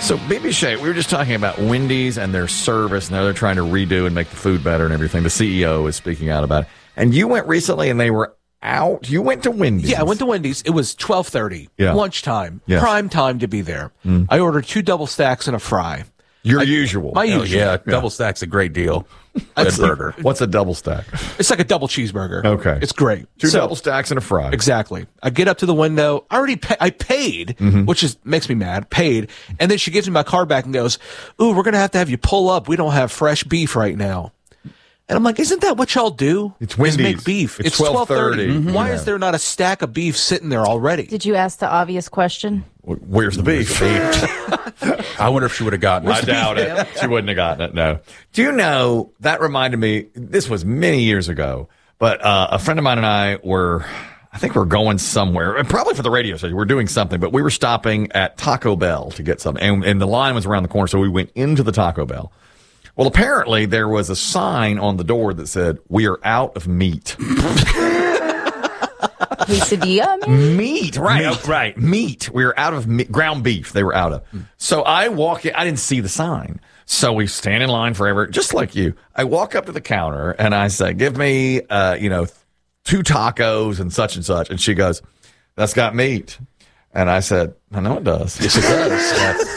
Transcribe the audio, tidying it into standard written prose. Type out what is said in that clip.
So, BB Shea, we were just talking about Wendy's and their service, and now they're trying to redo and make the food better and everything. The CEO is speaking out about it. And you went recently, and they were out. You went to Wendy's. Yeah, I went to Wendy's. It was 12:30, lunchtime, prime time to be there. I ordered 2 double stacks and a fry. Your usual. My usual. Yeah, double stack's a great deal. Good burger. What's a double stack? It's like a double cheeseburger. Okay. It's great. 2 double stacks and a fry. Exactly. I get up to the window. I paid, which makes me mad. Paid. And then she gives me my card back and goes, "Ooh, we're going to have you pull up. We don't have fresh beef right now." And I'm like, isn't that what y'all do? It's Wendy's. Is make beef. It's 12:30. Why is there not a stack of beef sitting there already? Did you ask the obvious question? Where's the beef? I wonder if she would have gotten it. I doubt it. She wouldn't have gotten it, no. Do you know, that reminded me, this was many years ago, but a friend of mine and I were going somewhere, and probably for the radio station. We're doing something, but we were stopping at Taco Bell to get something, and the line was around the corner, so we went into the Taco Bell. Well, apparently there was a sign on the door that said, "We are out of meat." Quesadilla, maybe? Meat, right? Oh, right, meat. We were out of ground beef. They were out of. So I walk in. I didn't see the sign. So we stand in line forever, just like you. I walk up to the counter and I say, "Give me, 2 tacos and such." And she goes, "That's got meat." And I said, "I know it does." Yes, it does.